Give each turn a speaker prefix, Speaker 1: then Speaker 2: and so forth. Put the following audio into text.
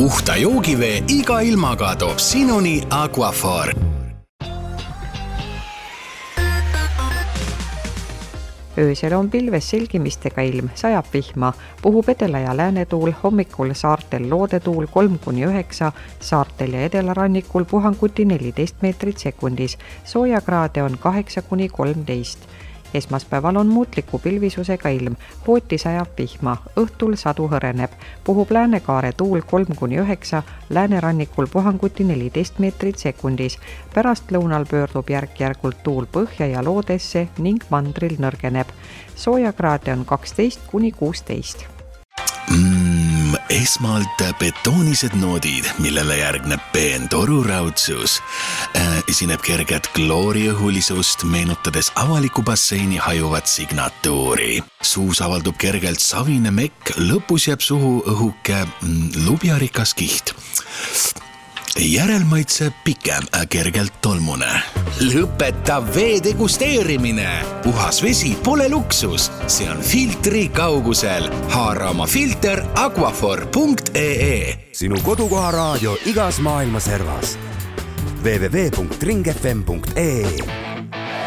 Speaker 1: Puhta joogivee iga ilmaga toob sinuni Aquaphor.
Speaker 2: Öösel on pilves selgimistega ilm, sajab vihma, puhub edela- ja läänetuul, hommikul saartel loodetuul 3-9, saartel ja edelarannikul puhanguti 14 meetrit sekundis, soojakraade on 8-13. Esmaspäeval on muutliku pilvisusega ilm, hooti sajab vihma, õhtul sadu hõreneb, puhub läänekaare tuul 3-9, läänerannikul puhanguti 14 meetrit sekundis, pärast lõunal pöördub järk-järgult tuul põhja ja loodesse ning mandril nõrgeneb. Soojakraade on 12-16.
Speaker 1: Esmalt betoonised noodid, millele järgneb peen toruraudsus. Esineb kerget klooriõhulisust, meenutades avaliku basseini hajuvat signatuuri. Suus avaldub kergelt savine mekk, lõpus jääb suhu õhuke lubjarikas kiht. Järelmaitse pikem, kergelt tolmune. Lõpeta vee degusteerimine. Puhas vesi pole luksus, see on filtri kaugusel. Haara oma filter aquaphor.ee.
Speaker 3: Sinu kodukoha raadio igas maailma servas. www.ringfm.ee